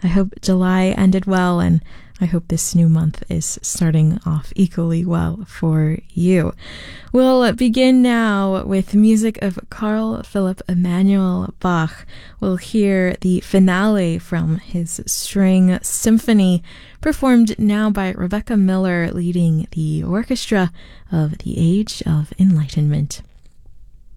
I hope July ended well, and I hope this new month is starting off equally well for you. We'll begin now with music of Carl Philipp Emanuel Bach. We'll hear the finale from his string symphony, performed now by Rebecca Miller, leading the orchestra of the Age of Enlightenment.